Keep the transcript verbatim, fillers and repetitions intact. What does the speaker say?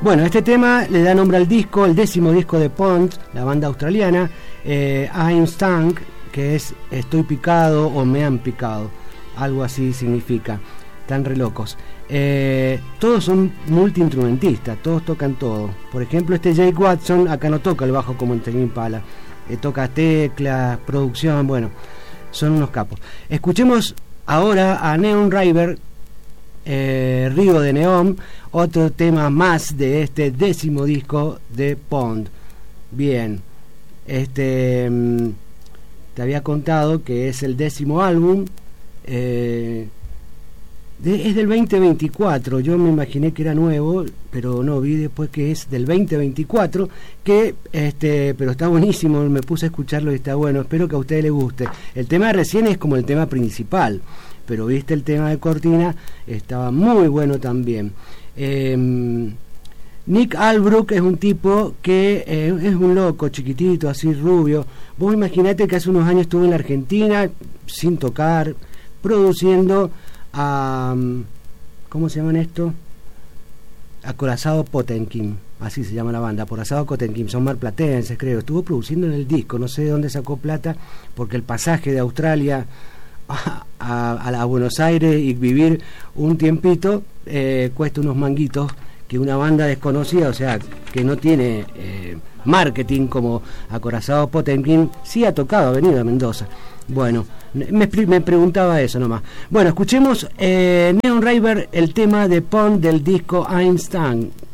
Bueno, este tema le da nombre al disco, el décimo disco de Pond, la banda australiana, eh, I'm Stung, que es estoy picado o me han picado, algo así significa, están re locos. Eh, todos son multiinstrumentistas, todos tocan todo. Por ejemplo, este Jake Watson acá no toca el bajo como en Tame Impala, eh, toca teclas, producción, bueno, son unos capos. Escuchemos ahora a Neon River, eh, Río de Neón, otro tema más de este décimo disco de Pond. Bien, este te había contado que es el décimo álbum, eh, de, es del veinte veinticuatro. Yo me imaginé que era nuevo, pero no, vi después que es del veinte veinticuatro, que este, pero está buenísimo, me puse a escucharlo y está bueno, espero que a ustedes les guste. El tema de recién es como el tema principal, pero viste el tema de cortina, estaba muy bueno también. eh, Nick Albrook es un tipo que eh, es un loco, chiquitito, así rubio. Vos imaginate que hace unos años estuvo en la Argentina sin tocar, produciendo a, ¿cómo se llaman esto? Acorazado Potemkin, así se llama la banda, Acorazado Potemkin, son marplatenses, creo. Estuvo produciendo en el disco, no sé de dónde sacó plata, porque el pasaje de Australia a, a, a Buenos Aires y vivir un tiempito eh, cuesta unos manguitos, que una banda desconocida, o sea, que no tiene eh, marketing como Acorazado Potemkin, sí ha tocado, ha venido a Mendoza. Bueno, me, me preguntaba eso nomás. Bueno, escuchemos eh, Neon River, el tema de Pond del disco Einstein.